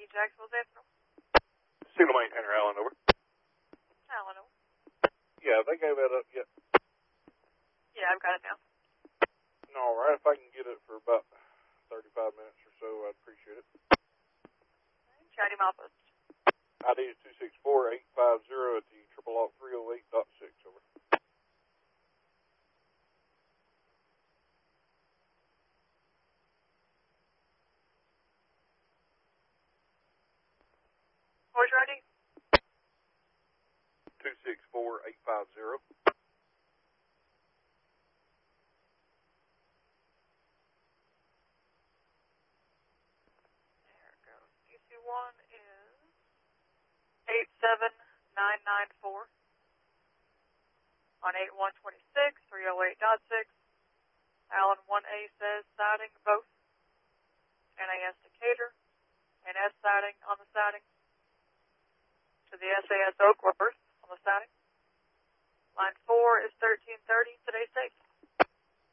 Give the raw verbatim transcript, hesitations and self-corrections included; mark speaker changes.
Speaker 1: Jacksonville, Sentinel.
Speaker 2: Signal maintainer, Allen, over.
Speaker 1: Allen, over.
Speaker 2: Yeah, they gave that up yet.
Speaker 1: Yeah, I've got it now.
Speaker 2: All right, if I can get it for about thirty-five minutes or so, I'd appreciate it.
Speaker 1: Chatty Malpost.
Speaker 2: I D is two six four eight five zero at the triple alt three oh eight dot six, over.
Speaker 1: Where's your I D?
Speaker 2: two six four eight five zero.
Speaker 1: There it goes. D C one is eight seven nine nine four on eight one twenty-six, three oh eight dot six. Allen one A says siding both. N A S Decatur and S siding on the siding. To the S A S Oakworth on the siding. Line four is thirteen thirty, today's safe.